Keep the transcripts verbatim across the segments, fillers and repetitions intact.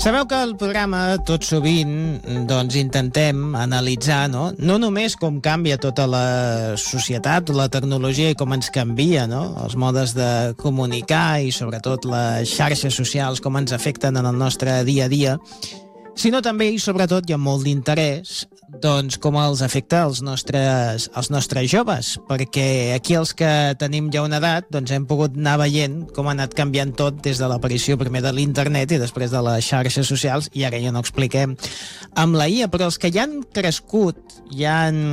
Sabeu que al programa tot sovint doncs, intentem analitzar no? no només com canvia tota la societat, la tecnologia i com ens canvia, no? Els modes de comunicar i sobretot les xarxes socials, com ens afecten en el nostre dia a dia, sinó també i sobretot hi ha molt d'interès doncs com els afecta als nostres, als nostres joves, perquè aquí els que tenim ja una edat doncs hem pogut anar veient com ha anat canviant tot des de l'aparició primer de l'internet i després de les xarxes socials, i ara ja no expliquem amb la I A, però els que ja han crescut, ja han,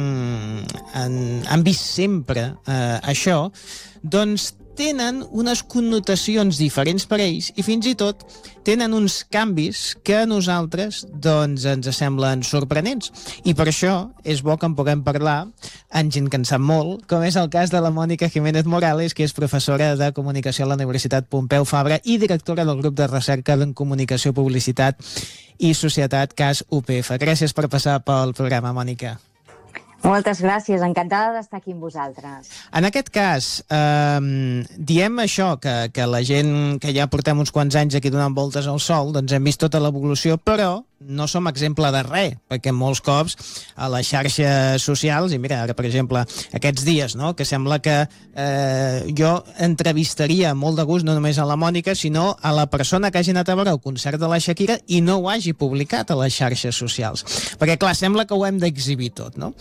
han, han vist sempre eh, això, doncs tenen unes connotacions diferents per ells i fins i tot tenen uns canvis que a nosaltres doncs, ens semblen sorprenents. I per això és bo que en puguem parlar amb gent que en sap molt, com és el cas de la Mònica Jiménez Morales, que és professora de Comunicació a la Universitat Pompeu Fabra i directora del grup de recerca en Comunicació, Publicitat i Societat CAS U P F. Gràcies per passar pel programa, Mònica. Moltes gràcies, encantada d'estar aquí amb vosaltres. En aquest cas, eh, diem això, que, que la gent que ja portem uns quants anys aquí donant voltes al sol, doncs hem vist tota l'evolució, però no som exemple de res, perquè molts cops a les xarxes socials, i mira, ara per exemple, aquests dies, no?, que sembla que eh, jo entrevistaria molt de gust no només a la Mònica, sinó a la persona que hagi anat a veure el concert de la Shakira i no ho hagi publicat a les xarxes socials. Perquè, clar, sembla que ho hem d'exhibir tot, no?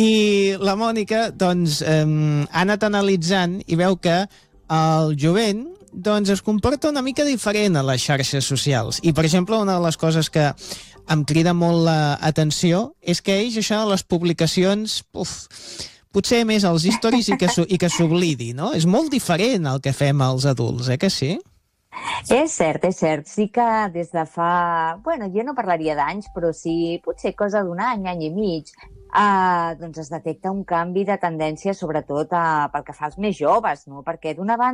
I la Mònica, doncs, eh, ha anat analitzant i veu que el jovent doncs es comporta una mica diferent a les xarxes socials. I, per exemple, una de les coses que em crida molt l'atenció és que ells, això de les publicacions, uf, potser més als stories i que, i que s'oblidi, no? És molt diferent el que fem els adults, eh que sí? És cert, és cert. Sí que des de fa... Bueno, jo no parlaria d'anys, però sí potser cosa d'un any, any i mig, eh, doncs es detecta un canvi de tendència, sobretot eh, pel que fa als més joves, no? Perquè d'una banda